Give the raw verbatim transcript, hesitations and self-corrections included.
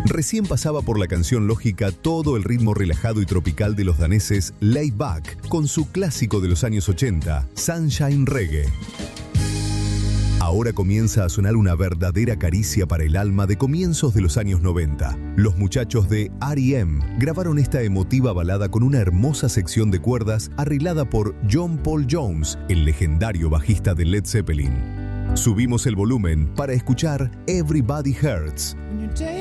Recién pasaba por la canción lógica todo el ritmo relajado y tropical de los daneses Laid Back, con su clásico de los años ochenta, Sunshine Reggae. Ahora comienza a sonar una verdadera caricia para el alma de comienzos de los años noventa. Los muchachos de R E M grabaron esta emotiva balada con una hermosa sección de cuerdas arreglada por John Paul Jones, el legendario bajista de Led Zeppelin. Subimos el volumen para escuchar Everybody Hurts.